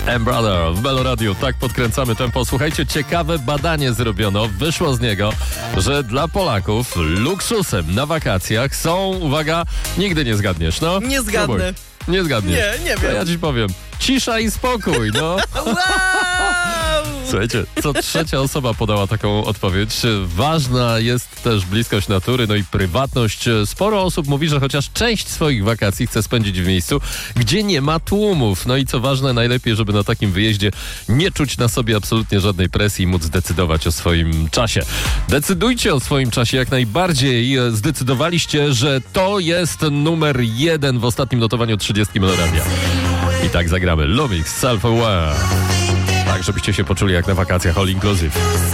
Brother w Meloradiu. Tak podkręcamy tempo. Słuchajcie, ciekawe badanie zrobiono. Wyszło z niego, że dla Polaków luksusem na wakacjach są, uwaga, nigdy nie zgadniesz, no. Nie zgadnę. Spróbuj. Nie zgadniesz. Nie wiem. To ja ci powiem. Cisza i spokój, no. Wow! Słuchajcie, co trzecia osoba podała taką odpowiedź. Ważna jest też bliskość natury, no i prywatność. Sporo osób mówi, że chociaż część swoich wakacji chce spędzić w miejscu, gdzie nie ma tłumów. No i co ważne, najlepiej, żeby na takim wyjeździe nie czuć na sobie absolutnie żadnej presji i móc decydować o swoim czasie. Decydujcie o swoim czasie jak najbardziej. Zdecydowaliście, że to jest numer 1 w ostatnim notowaniu 30 Meloradia. I tak zagramy Lumix, Self-Aware. Tak, żebyście się poczuli jak na wakacjach all inclusive.